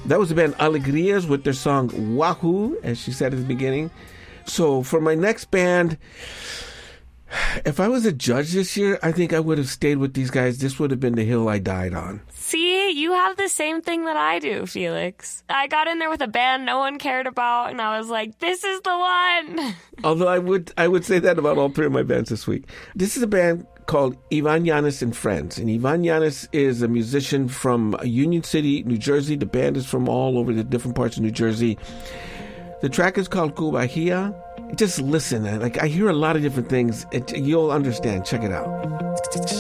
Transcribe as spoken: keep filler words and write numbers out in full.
That was the band Alegrias with their song Wahoo, as she said at the beginning. So for my next band, if I was a judge this year, I think I would have stayed with these guys. This would have been the hill I died on. See, you have the same thing that I do, Felix. I got in there with a band no one cared about, and I was like, this is the one. Although I would I would say that about all three of my bands this week. This is a band called Ivan Yanis and Friends. And Ivan Yanis is a musician from Union City, New Jersey. The band is from all over the different parts of New Jersey. The track is called Cubajia. Just listen. Like, I hear a lot of different things. It, you'll understand. Check it out.